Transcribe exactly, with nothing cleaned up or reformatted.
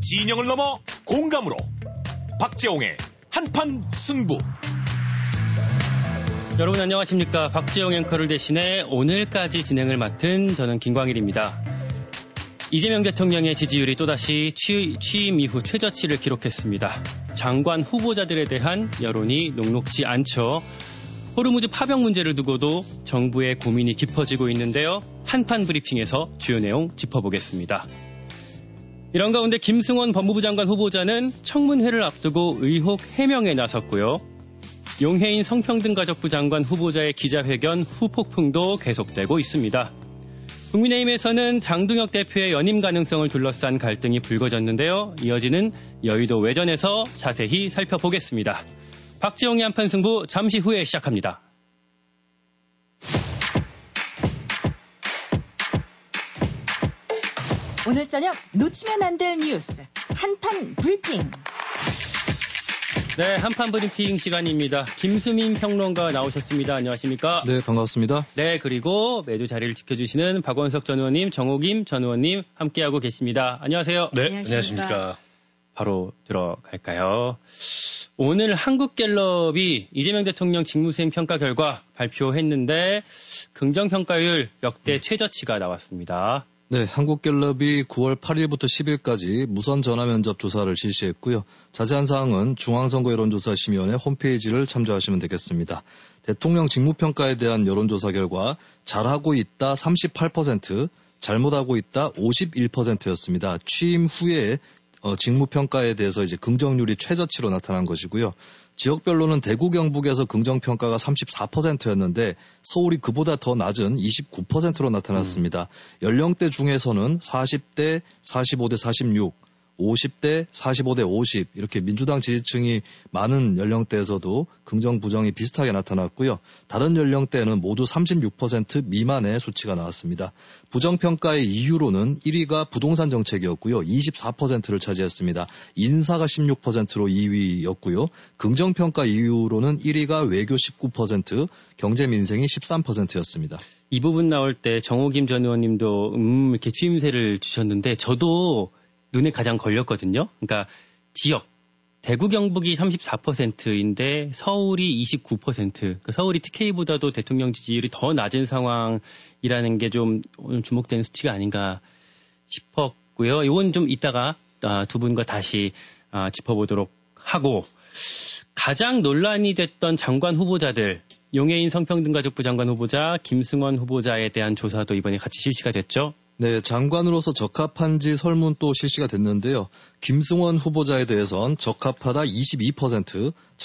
진영을 넘어 공감으로 박재홍의 한판 승부. 여러분 안녕하십니까. 박재홍 앵커를 대신해 오늘까지 진행을 맡은 저는 김광일입니다. 이재명 대통령의 지지율이 또다시 취, 취임 이후 최저치를 기록했습니다. 장관 후보자들에 대한 여론이 녹록지 않죠. 호르무즈 파병 문제를 두고도 정부의 고민이 깊어지고 있는데요. 한판 브리핑에서 주요 내용 짚어보겠습니다. 이런 가운데 김승원 법무부 장관 후보자는 청문회를 앞두고 의혹 해명에 나섰고요. 용해인 성평등가족부 장관 후보자의 기자회견 후폭풍도 계속되고 있습니다. 국민의힘에서는 장동혁 대표의 연임 가능성을 둘러싼 갈등이 불거졌는데요. 이어지는 여의도 외전에서 자세히 살펴보겠습니다. 박지홍의 한판 승부 잠시 후에 시작합니다. 오늘 저녁 놓치면 안 될 뉴스 한판 브리핑. 네, 한판 브리핑 시간입니다. 김수민 평론가 나오셨습니다. 안녕하십니까? 네, 반갑습니다. 네, 그리고 매주 자리를 지켜주시는 박원석 전 의원님, 정호김 전 의원님 함께하고 계십니다. 안녕하세요. 네, 안녕하십니까. 안녕하십니까. 바로 들어갈까요? 오늘 한국갤럽이 이재명 대통령 직무수행 평가 결과 발표했는데 긍정평가율 역대 최저치가 나왔습니다. 네, 한국갤럽이 구월 팔일부터 십일까지 무선 전화면접 조사를 실시했고요. 자세한 사항은 중앙선거여론조사심의원회 홈페이지를 참조하시면 되겠습니다. 대통령 직무평가에 대한 여론조사 결과 잘하고 있다 삼십팔 퍼센트, 잘못하고 있다 오십일 퍼센트였습니다. 취임 후에 어, 직무평가에 대해서 이제 긍정률이 최저치로 나타난 것이고요. 지역별로는 대구 경북에서 긍정평가가 삼십사 퍼센트였는데 서울이 그보다 더 낮은 이십구 퍼센트로 나타났습니다. 음. 연령대 중에서는 사십 대, 사십오 대 사십육, 오십 대, 사십오 대 오십 이렇게 민주당 지지층이 많은 연령대에서도 긍정, 부정이 비슷하게 나타났고요. 다른 연령대는 모두 삼십육 퍼센트 미만의 수치가 나왔습니다. 부정평가의 이유로는 일 위가 부동산 정책이었고요. 이십사 퍼센트를 차지했습니다. 인사가 십육 퍼센트로 이 위였고요. 긍정평가 이유로는 일 위가 외교 십구 퍼센트, 경제민생이 십삼 퍼센트였습니다. 이 부분 나올 때 정호김 전 의원님도 음 이렇게 추임새를 주셨는데 저도 눈에 가장 걸렸거든요. 그러니까 지역, 대구 경북이 삼십사 퍼센트인데 서울이 이십구 퍼센트. 그러니까 서울이 티케이보다도 대통령 지지율이 더 낮은 상황이라는 게 좀 오늘 주목되는 수치가 아닌가 싶었고요. 이건 좀 이따가 두 분과 다시 짚어보도록 하고 가장 논란이 됐던 장관 후보자들 용해인 성평등가족부 장관 후보자 김승원 후보자에 대한 조사도 이번에 같이 실시가 됐죠. 네, 장관으로서 적합한지 설문 또 실시가 됐는데요. 김승원 후보자에 대해선 적합하다 이십이 퍼센트,